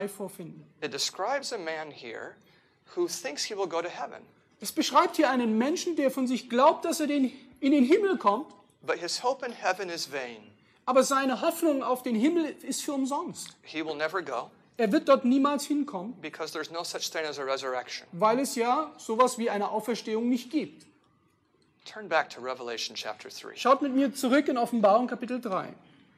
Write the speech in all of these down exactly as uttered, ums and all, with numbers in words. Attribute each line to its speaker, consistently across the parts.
Speaker 1: vorfinden.
Speaker 2: It describes a man here who thinks he will go to heaven.
Speaker 1: Es beschreibt hier einen Menschen, der von sich glaubt, dass er den, in den Himmel kommt,
Speaker 2: But his hope in heaven is vain.
Speaker 1: aber seine Hoffnung auf den Himmel ist für umsonst.
Speaker 2: He will never go
Speaker 1: Er wird dort niemals hinkommen,
Speaker 2: because there's no such thing as a resurrection.
Speaker 1: weil es ja sowas wie eine Auferstehung nicht gibt.
Speaker 2: Turn back to Revelation chapter three.
Speaker 1: Schaut mit mir zurück in Offenbarung Kapitel drei.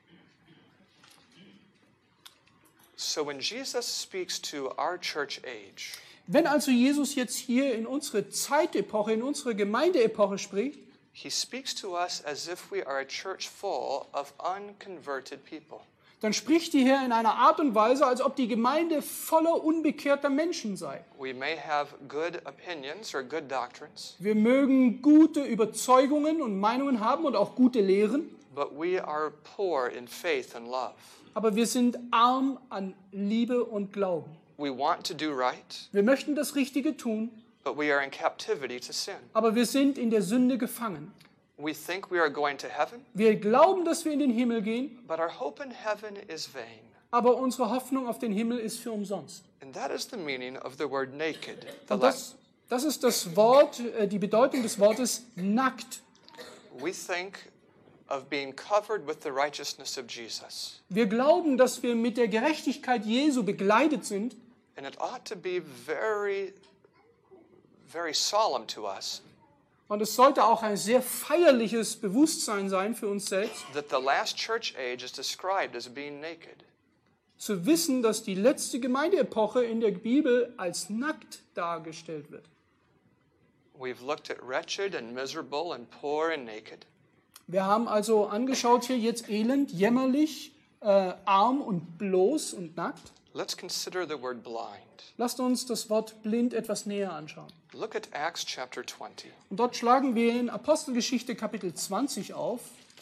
Speaker 2: So when Jesus speaks to our church age,
Speaker 1: Wenn also Jesus jetzt hier in unsere Zeitepoche, in unsere Gemeindeepoche spricht,
Speaker 2: he speaks to us as if we are a church full of unconverted people.
Speaker 1: dann spricht er hier in einer Art und Weise, als ob die Gemeinde voller unbekehrter Menschen sei.
Speaker 2: We may have good opinions or good doctrines,
Speaker 1: Wir mögen gute Überzeugungen und Meinungen haben und auch gute Lehren,
Speaker 2: but we are poor in faith and love.
Speaker 1: aber wir sind arm an Liebe und Glauben.
Speaker 2: We want to do right,
Speaker 1: Wir möchten das Richtige tun,
Speaker 2: but we are in captivity to sin.
Speaker 1: aber wir sind in der Sünde gefangen.
Speaker 2: We think we are going to heaven,
Speaker 1: Wir glauben, dass wir in den Himmel gehen,
Speaker 2: but our hope in heaven is vain.
Speaker 1: aber unsere Hoffnung auf den Himmel ist für umsonst.
Speaker 2: And that is the meaning of the word naked. The
Speaker 1: Und das, das ist das Wort, äh, die Bedeutung des Wortes nackt.
Speaker 2: We think of being covered with the righteousness of Jesus.
Speaker 1: Wir glauben, dass wir mit der Gerechtigkeit Jesu begleitet sind.
Speaker 2: And it ought to be very, very solemn to us
Speaker 1: Und es sollte auch ein sehr feierliches Bewusstsein sein für uns selbst,
Speaker 2: that the last church age is described as being naked.
Speaker 1: zu wissen, dass die letzte Gemeindeepoche in der Bibel als nackt dargestellt wird.
Speaker 2: We've looked at wretched and miserable and poor and naked.
Speaker 1: Wir haben also angeschaut hier jetzt elend, jämmerlich, äh, arm und bloß und nackt.
Speaker 2: Let's consider the word blind.
Speaker 1: Lasst uns das Wort blind etwas näher anschauen.
Speaker 2: Look at Acts chapter twenty.
Speaker 1: Und dort schlagen wir in Apostelgeschichte Kapitel zwanzig auf.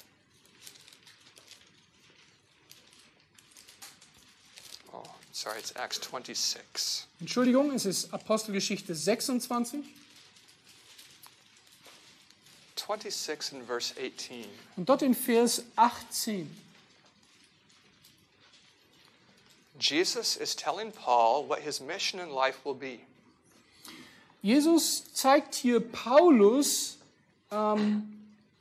Speaker 2: Oh, sorry, it's Acts twenty-six.
Speaker 1: Entschuldigung, es ist Apostelgeschichte sechsundzwanzig.
Speaker 2: twenty-six and verse eighteen.
Speaker 1: Und dort in Vers achtzehn.
Speaker 2: Jesus is telling Paul what his mission in life will be.
Speaker 1: Jesus zeigt hier Paulus, ähm,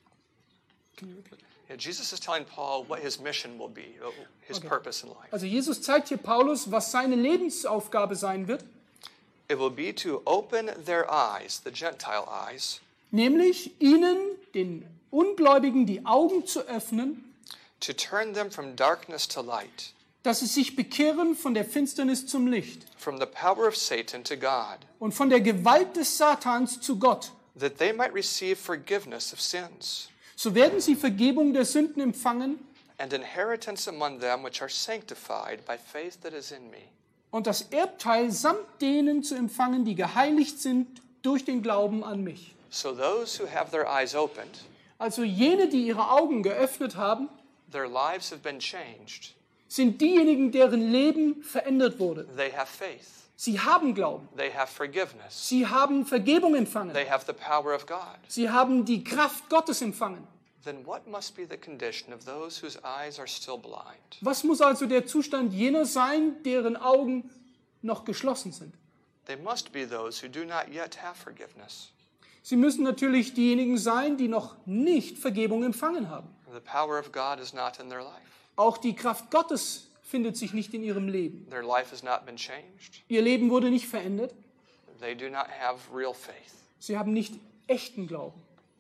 Speaker 2: Yeah, Jesus is telling Paul what his mission will be, uh, his
Speaker 1: Okay.
Speaker 2: purpose in life.
Speaker 1: also Jesus zeigt hier Paulus, was seine Lebensaufgabe sein wird,
Speaker 2: It will be to open their eyes, the Gentile eyes,
Speaker 1: nämlich ihnen, den Ungläubigen, die Augen zu öffnen,
Speaker 2: to turn them from darkness to light,
Speaker 1: dass sie sich bekehren von der Finsternis zum Licht
Speaker 2: from the power of Satan to God,
Speaker 1: und von der Gewalt des Satans zu Gott.
Speaker 2: that they might receive forgiveness of sins
Speaker 1: So werden sie Vergebung der Sünden empfangen
Speaker 2: and inheritance among them which are sanctified by faith that is in me.
Speaker 1: und das Erbteil samt denen zu empfangen, die geheiligt sind durch den Glauben an mich.
Speaker 2: So those who have their eyes opened,
Speaker 1: Also jene, die ihre Augen geöffnet haben,
Speaker 2: their lives have been changed.
Speaker 1: sind diejenigen, deren Leben verändert wurde.
Speaker 2: They have faith.
Speaker 1: Sie haben Glauben.
Speaker 2: They have forgiveness.
Speaker 1: Sie haben Vergebung empfangen.
Speaker 2: They have the power of God.
Speaker 1: Sie haben die Kraft Gottes empfangen.
Speaker 2: Then what must be the condition of those whose eyes are still blind?
Speaker 1: Was muss also der Zustand jener sein, deren Augen noch geschlossen sind?
Speaker 2: They must be those who do not yet have forgiveness.
Speaker 1: Sie müssen natürlich diejenigen sein, die noch nicht Vergebung empfangen haben.
Speaker 2: The power of God is not in their life.
Speaker 1: Auch die Kraft Gottes findet sich nicht in ihrem Leben.
Speaker 2: Their life has not been changed.
Speaker 1: Ihr Leben wurde nicht verändert.
Speaker 2: They do not have real faith.
Speaker 1: Sie haben nicht echten Glauben.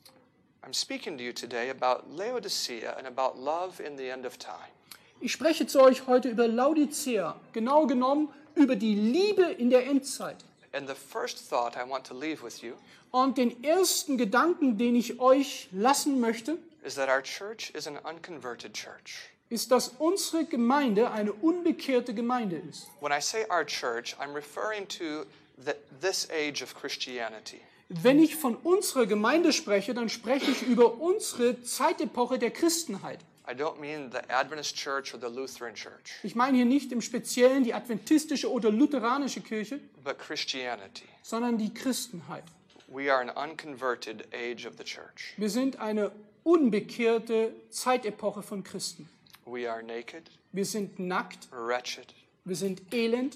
Speaker 2: I'm speaking to you today about Laodicea and about love in the end of time.
Speaker 1: Ich spreche zu euch heute über Laodicea, genau genommen über die Liebe in der Endzeit.
Speaker 2: And the first thought I want to leave with you
Speaker 1: Und den ersten Gedanken, den ich euch lassen möchte,
Speaker 2: is that our church is an unconverted church.
Speaker 1: ist, dass unsere Gemeinde eine unbekehrte Gemeinde ist.
Speaker 2: When I say our church, I'm referring to the, this age of Christianity.
Speaker 1: Wenn ich von unserer Gemeinde spreche, dann spreche ich über unsere Zeitepoche der Christenheit.
Speaker 2: I don't mean the Adventist church or the Lutheran church,
Speaker 1: Ich meine hier nicht im Speziellen die adventistische oder lutheranische Kirche,
Speaker 2: but Christianity.
Speaker 1: sondern die Christenheit.
Speaker 2: We are an unconverted age of the church.
Speaker 1: Wir sind eine unbekehrte Zeitepoche von Christen.
Speaker 2: We are naked,
Speaker 1: Wir sind nackt,
Speaker 2: wretched,
Speaker 1: wir sind elend,